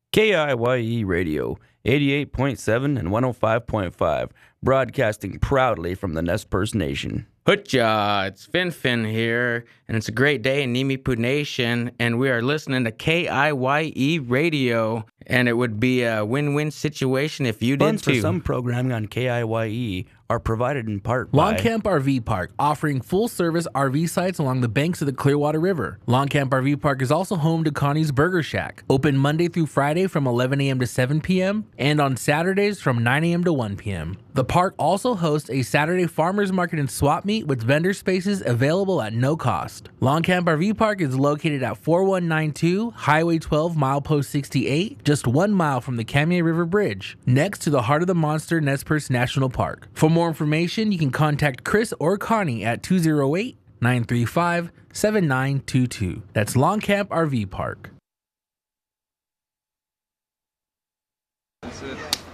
KIYE Radio, 88.7 and 105.5, broadcasting proudly from the Nez Perce Nation. Hutja, it's Fin here, and it's a great day in Nimipu Nation, and we are listening to KIYE Radio, and it would be a win-win situation if you did Funds too. for some programming on KIYE are provided in part by Longcamp RV Park, offering full-service RV sites along the banks of the Clearwater River. Longcamp RV Park is also home to Connie's Burger Shack, open Monday through Friday from 11 a.m. to 7 p.m. and on Saturdays from 9 a.m. to 1 p.m. The park also hosts a Saturday farmers market and swap meet with vendor spaces available at no cost. Longcamp RV Park is located at 4192 Highway 12, milepost 68, just 1 mile from the Kamiah River Bridge, next to the Heart of the Monster Nez Perce National Park. For more information, you can contact Chris or Connie at 208-935-7922. That's Longcamp RV Park. That's it.